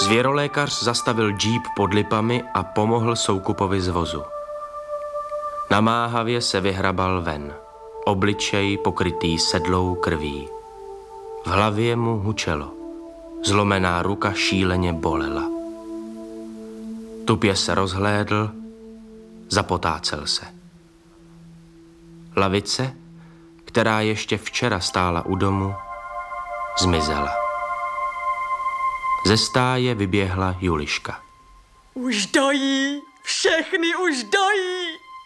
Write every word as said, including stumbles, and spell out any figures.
Zvěrolékař zastavil džíp pod lipami a pomohl Soukupovi z vozu. Namáhavě se vyhrabal ven, obličej pokrytý sedlou krví. V hlavě mu hučelo, zlomená ruka šíleně bolela. Tupě se rozhlédl, zapotácel se. Lavice, která ještě včera stála u domu, zmizela. Ze stáje vyběhla Juliška. Už dojí, všechny už dojí.